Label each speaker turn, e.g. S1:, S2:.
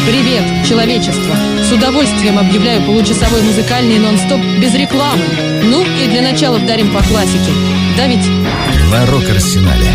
S1: Привет, человечество! С удовольствием объявляю получасовой музыкальный нон-стоп без рекламы. Ну и для начала вдарим по классике. Да ведь?
S2: На Рок-Арсенале.